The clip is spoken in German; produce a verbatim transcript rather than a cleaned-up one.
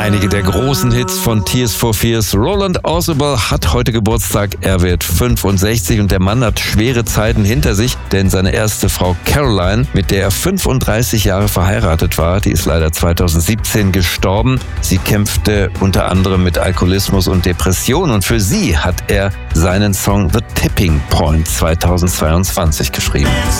Einige der großen Hits von Tears for Fears. Roland Orzabal hat heute Geburtstag. Er wird fünfundsechzig und der Mann hat schwere Zeiten hinter sich, denn seine erste Frau Caroline, mit der er fünfunddreißig Jahre verheiratet war, die ist leider zweitausendsiebzehn gestorben. Sie kämpfte unter anderem mit Alkoholismus und Depression und für sie hat er seinen Song The Tipping Point zweitausendzweiundzwanzig geschrieben.